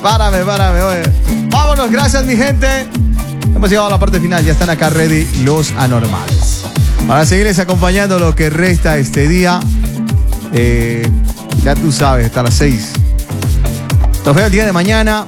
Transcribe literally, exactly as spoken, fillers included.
Párame, párame, oye. Vámonos, gracias mi gente. Hemos llegado a la parte final, ya están acá ready los anormales. Para seguirles acompañando lo que resta este día. Eh, ya tú sabes, hasta las seis. Nos vemos el día de mañana.